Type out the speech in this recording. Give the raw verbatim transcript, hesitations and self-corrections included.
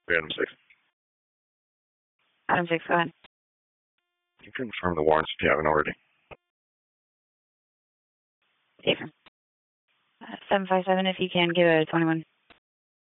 Adam six. Adam six, go ahead. You can confirm the warrants if you haven't already. Safer. Uh, seven five seven, if you can, give a twenty-one.